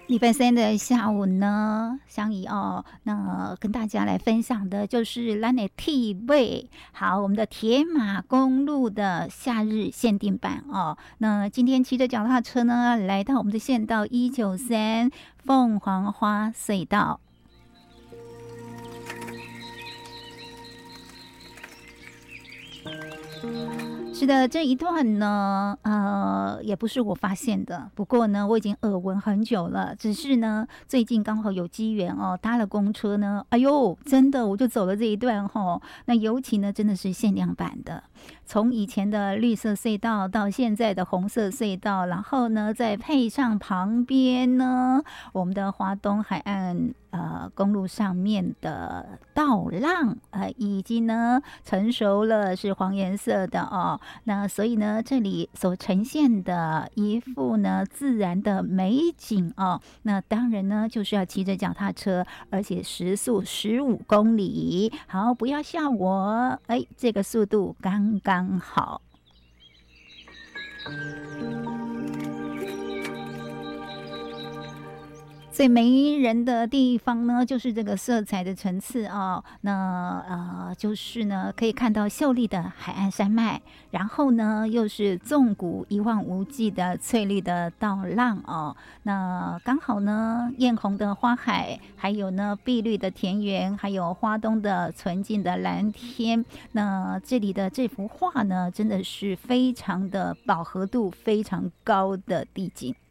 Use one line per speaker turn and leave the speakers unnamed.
礼拜三的下午呢，香怡那跟大家来分享的就是咱的 T 位，好，我们的铁马公路的夏日限定版那今天骑着脚踏车呢，来到我们的县道193凤凰花隧道。是的，这一段呢，也不是我发现的，不过呢，我已经耳闻很久了。只是呢，最近刚好有机缘搭了公车呢，哎呦，真的我就走了这一段那尤其呢，真的是限量版的，从以前的绿色隧道到现在的红色隧道，然后呢，再配上旁边呢，我们的华东海岸公路上面的道浪已经呢成熟了，是黄颜色的那所以呢，这里所呈现的一幅呢自然的美景那当然呢就是要骑着脚踏车，而且时速15公里。好，不要吓我，这个速度刚刚好。最迷人的地方呢，就是这个色彩的层次就是呢，可以看到秀丽的海岸山脉，然后呢，又是纵谷一望无际的翠绿的道浪那刚好呢，艳红的花海，还有呢，碧绿的田园，还有花东的纯净的蓝天。那这里的这幅画呢，真的是非常的饱和度非常高的地景。